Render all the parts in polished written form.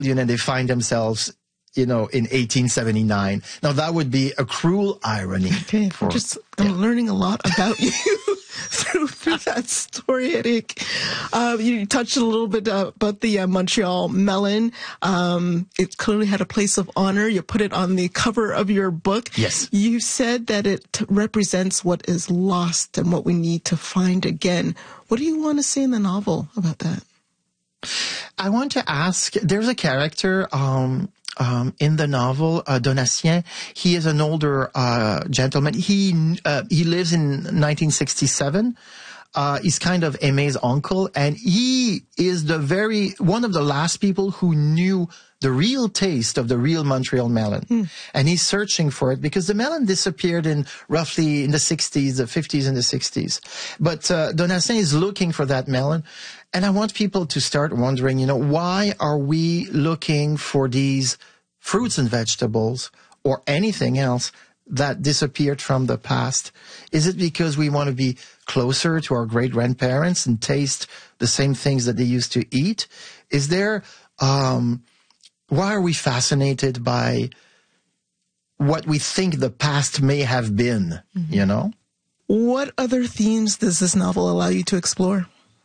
and they find themselves, in 1879. Now, that would be a cruel irony. Okay, I'm learning a lot about you through that story, Eric. You touched a little bit about the Montreal melon. It clearly had a place of honor. You put it on the cover of your book. Yes. You said that it represents what is lost and what we need to find again. What do you want to say in the novel about that? I want to ask, there's a character in the novel, Donatien. He is an older gentleman. He lives in 1967. He's kind of Aimé's uncle, and he is one of the last people who knew the real taste of the real Montreal melon. And he's searching for it because the melon disappeared roughly in the 60s, the 50s and the 60s. But Donatien is looking for that melon. And I want people to start wondering, why are we looking for these fruits and vegetables or anything else that disappeared from the past? Is it because we want to be closer to our great-grandparents and taste the same things that they used to eat? Is there, why are we fascinated by what we think the past may have been, What other themes does this novel allow you to explore?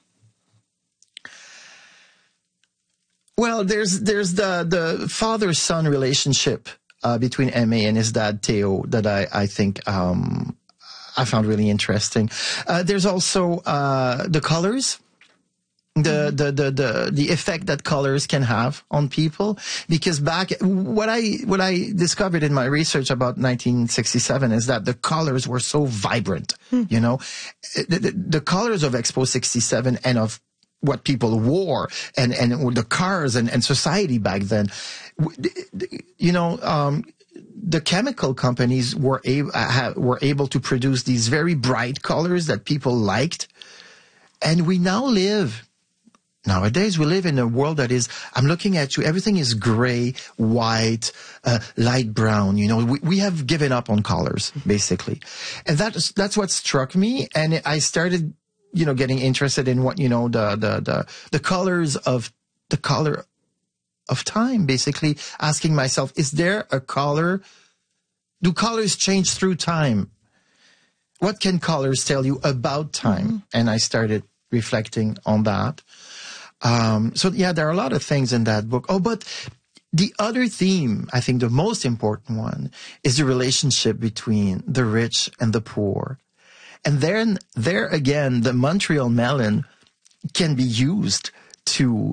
Well, there's the father-son relationship between Aimé and his dad Theo that I think I found really interesting. There's also the colors, the effect that colors can have on people. Because what I discovered in my research about 1967 is that the colors were so vibrant. The colors of Expo 67 and of what people wore and the cars and society back then, the chemical companies were able to produce these very bright colors that people liked. And nowadays we live in a world that is, I'm looking at you, everything is gray, white, light brown. We have given up on colors, basically. And that's what struck me. And I started getting interested in what, the colors of the color of time, basically asking myself, is there a color? Do colors change through time? What can colors tell you about time? And I started reflecting on that. There are a lot of things in that book. Oh, but the other theme, I think the most important one, is the relationship between the rich and the poor. And then there again, the Montreal melon can be used to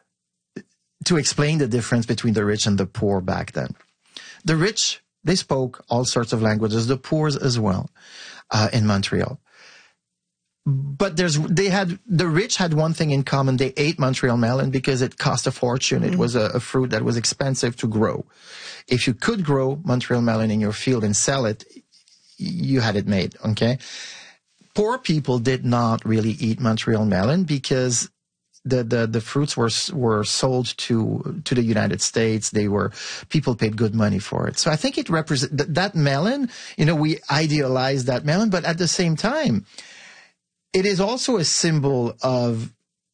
explain the difference between the rich and the poor back then. The rich, they spoke all sorts of languages, the poor as well, in Montreal. But the rich had one thing in common. They ate Montreal melon because it cost a fortune. It was a fruit that was expensive to grow. If you could grow Montreal melon in your field and sell it, you had it made, okay? Poor people did not really eat Montreal melon because the fruits were sold to the United States. People paid good money for it. So I think it represents that melon, we idealize that melon, but at the same time, it is also a symbol of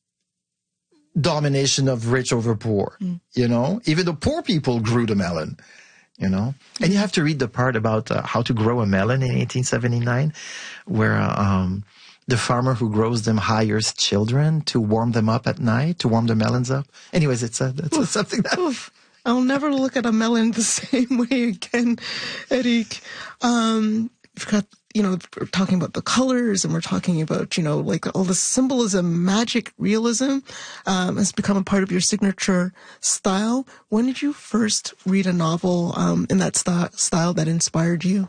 domination of rich over poor, even though poor people grew the melon. And you have to read the part about how to grow a melon in 1879, where the farmer who grows them hires children to warm them up at night, to warm the melons up. Anyways, it's something that... I'll never look at a melon the same way again, Eric. You've got, we're talking about the colors and we're talking about, like all the symbolism, magic realism has become a part of your signature style. When did you first read a novel in that style that inspired you?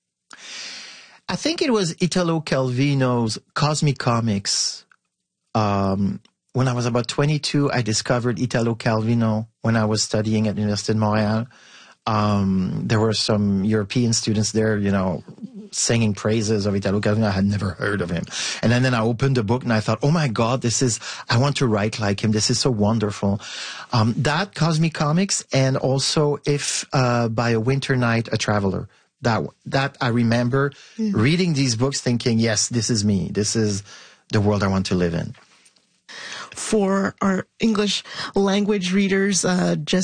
I think it was Italo Calvino's Cosmic Comics. When I was about 22, I discovered Italo Calvino when I was studying at Université de Montréal. There were some European students there, singing praises of Italo Calvino. I had never heard of him. And then I opened the book and I thought, oh my God, I want to write like him. This is so wonderful. That Cosmic Comics, and also If by a Winter Night, a Traveler. That I remember reading these books thinking, yes, this is me. This is the world I want to live in. for our English language readers, just